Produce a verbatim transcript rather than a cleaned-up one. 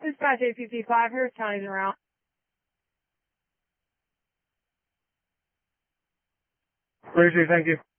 Dispatch eight fifty-five, Harris County's en route. Appreciate it, thank you.